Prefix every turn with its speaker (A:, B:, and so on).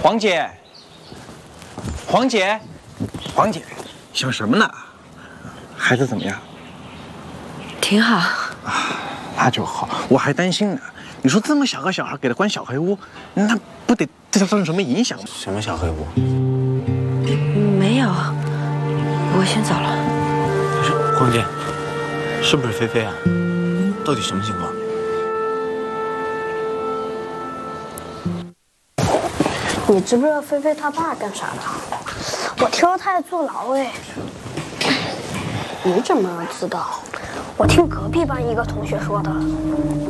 A: 黄姐，黄姐，黄姐，想什么呢？孩子怎么样？
B: 挺好。
A: 啊，那就好。我还担心呢。你说这么小个小孩给他关小黑屋，那不得对他造成什么影响吗？
C: 什么小黑屋？
B: 没有，我先走了。
C: 黄姐，是不是菲菲啊？到底什么情况？
D: 你知不知道菲菲她爸干啥的？我听说他在坐牢哎。你怎么知道？我听隔壁班一个同学说的。